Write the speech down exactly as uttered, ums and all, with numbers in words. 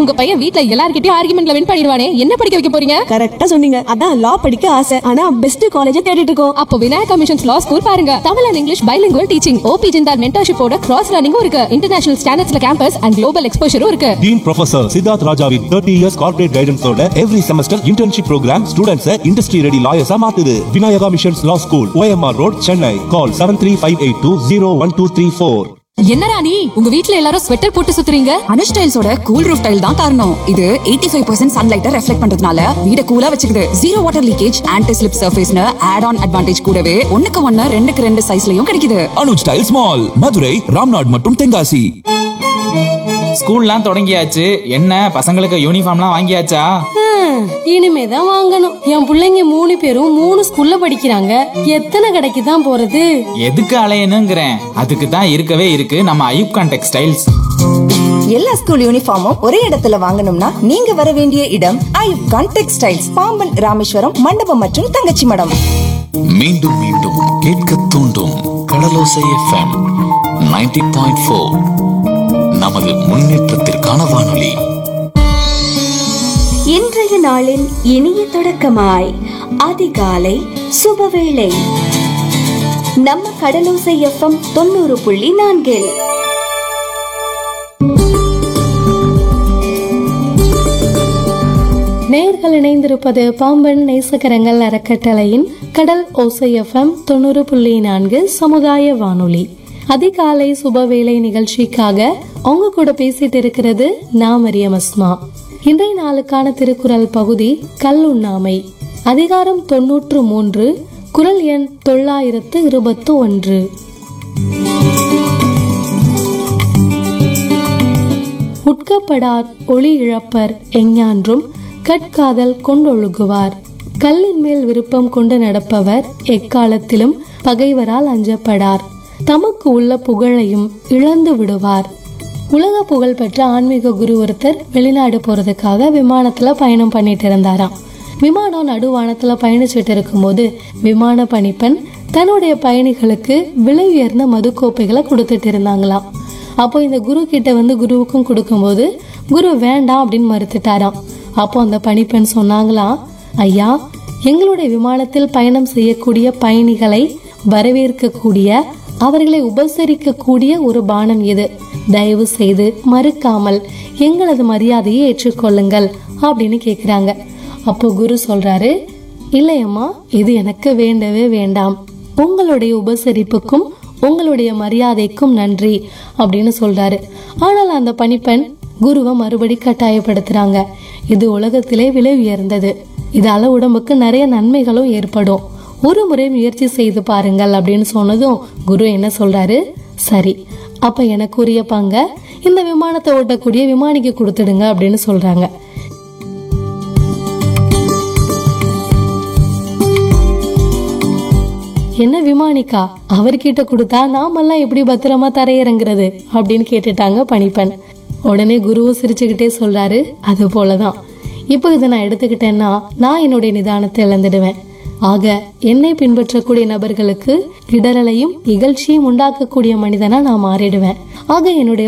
உங்க பையன் வீட்ல எல்லார்கிட்டயும் ஆர்குமெண்ட்ல வின் பண்ணிடுவானே, என்ன படிக்க வைக்க போறீங்க? கரெக்டா சொன்னீங்க. அதான் லா படிக்க ஆசை. ஆனா பெஸ்ட் காலேஜ் தேடிட்டு இருக்கோம். அப்போ விநாயகா மிஷன்ஸ் லா ஸ்கூல் பாருங்க. Tamil and English bilingual teaching, OP Jindal மென்டர்ஷிப்போட cross லேர்னிங்கும் இருக்கு. இன்டர்நேஷனல் ஸ்டாண்டர்ட்ஸ்ல கேம்பஸ் அண்ட் குளோபல் எக்ஸ்போஷரும் இருக்கு. டீன் ப்ரொஃபசர் சித்தார்த் ராஜாவின் thirty years corporate கைடன்ஸோட every semester internship program students industry ready லாயர்ஸா மாத்துது. Vinayaka missions லா school, O M R road, Chennai. கால் seven three five eight two zero one two three four. என்ன ராணி, உங்க வீட்ல எல்லாரும் sweater போட்டு சுத்துறீங்க? Anush டைல்ஸோட cool roof tail தான் காரணம். இது eighty-five percent சன்லைட்டை reflect பண்றதுனால வீட கூலா வச்சுக்குது. Zero water leakage, anti slip சர்ஃபேஸ்னு add on advantage கூடவே ஒண்ணுக்கு ஒண்ணு ரெண்டுக்கு ரெண்டு சைஸ்லயும் கிடைக்குது. அனுஜ் டைல்ஸ் மால், மதுரை, ராம்நாட் மற்றும் தென்காசி. ஸ்கூல்லாம் தொடங்கியாச்சு. என்ன பசங்களுக்கு யூனிஃபார்ம்லாம் வாங்கியாச்சா? இனிமேதான் வாங்கணும். என் பிள்ளைங்க மூணு பேரும் மூணு ஸ்கூல்ல படிக்கிறாங்க. எத்தனை கடைக்கு தான் போறது? எதுக்கு அலையணுங்கிறேன். அதுக்கு தான் இருக்கவே இருக்கு நம்ம ஐயூப் கான் டெக்ஸ்டைல்ஸ். எல்லா ஸ்கூல் யூனிஃபார்மும் ஒரே இடத்துல வாங்கணும்னா நீங்க வர வேண்டிய இடம் ஐயூப் கான் டெக்ஸ்டைல்ஸ், பாம்பன், ராமேஸ்வரம், மண்டபம் மற்றும் தங்கச்சி மடம். மீண்டும் மீண்டும் கேட்க தூண்டும் கடலோசை எஃப்எம் ninety point four. நமது முன்னேற்றத்திற்கான வானொலி. இன்றைய நாளின் இனிய தொடக்கமாய் அதிகாலை சுபவேளை நம்ம கடலோசை எஃப்எம் தொண்ணூறு புள்ளி நான்கில். நேர்கள் இணைந்திருப்பது பாம்பன் நேசகரங்கள் அறக்கட்டளையின் கடல் ஓசை எஃப்எம் தொண்ணூறு புள்ளி நான்கு சமுதாய வானொலி. அதிகாலை சுபவேளை நிகழ்ச்சிக்காக அவங்க கூட பேசிட்டு இருக்கிறது நான் மரியம் அஸ்மா. இன்றைய நாளுக்கான திருக்குறள் பகுதி கல்லுண்ணாமை, அதிகாரம் தொன்னூற்று மூன்று, குறள் எண் தொள்ளாயிரத்து இருபத்து ஒன்று. உட்கப்படார் ஒளி இழப்பர் எஞ்ஞான்றும் கட்காதல் கொண்டொழுகுவார். கல்லின் மேல் விருப்பம் கொண்டு நடப்பவர் எக்காலத்திலும் பகைவரால் அஞ்சப்படார். தமக்கு உள்ள புகழையும் இழந்து விடுவார். உலக புகழ் பெற்ற ஆன்மீக குரு ஒருத்தர் வெளிநாடு போறதுக்காக விமானத்துல பயணம் பண்ணிட்டு இருந்தாராம். விமானம் நடுவானத்துல பயணிச்சுட்டு இருக்கும் போது விமான பணிப்பெண் தன்னுடைய பயணிகளுக்கு விலை உயர்ந்த மது கோப்பைகளை கொடுத்துட்டு இருந்தாங்களாம். அப்போ இந்த குரு கிட்ட வந்து குருவுக்கும் கொடுக்கும் போது குரு வேண்டாம் அப்படின்னு மறுத்துட்டாராம். அப்போ அந்த பணிப்பெண் சொன்னாங்களாம், ஐயா, எங்களுடைய விமானத்தில் பயணம் செய்யக்கூடிய பயணிகளை வரவேற்கக்கூடிய, அவர்களை உபசரிக்க கூடிய ஒரு பானம் இது. தயவு செய்து மறுக்காமல் எங்களது மரியாதையை ஏற்றுக்கொள்ளுங்கள் அப்படின்னு கேக்குறாங்க. அப்போ குரு சொல்றாரு, இல்லையம்மா, இது எனக்கு வேண்டவே வேண்டாம். உங்களுடைய உபசரிப்புக்கும் உங்களுடைய மரியாதைக்கும் நன்றி அப்படின்னு சொல்றாரு. ஆனால் அந்த பணிப்பெண் குருவை மறுபடி கட்டாயப்படுத்துறாங்க. இது உலகத்திலே விலை உயர்ந்தது, இதால உடம்புக்கு நிறைய நன்மைகளும் ஏற்படும், ஒரு முறை முயற்சி செய்து பாருங்கள் அப்படின்னு சொன்னதும் குரு என்ன சொல்றாரு, சரி, அப்ப எனக்குரிய பங்க இந்த விமானத்தை ஓட்டக்கூடிய விமானிக்கு கொடுத்துடுங்க அப்படின்னு சொல்றாங்க. என்ன விமானிக்கா, அவர்கிட்ட கொடுத்தா நாமெல்லாம் எப்படி பத்திரமா தரையிறங்குறது அப்படின்னு கேட்டுட்டாங்க பணிப்பெண். உடனே குருவும் சிரிச்சுக்கிட்டே சொல்றாரு, அது போலதான், இப்போ இதை நான் எடுத்துக்கிட்டேன்னா நான் என்னுடைய நிதானத்தை இழந்துடுவேன். ஆக என்னை பின்பற்றக்கூடிய நபர்களுக்கு இடரலையும் இகழ்ச்சியும் உண்டாக்கக்கூடிய மனிதனா நான் மாறிடுவேன். ஆக என்னுடைய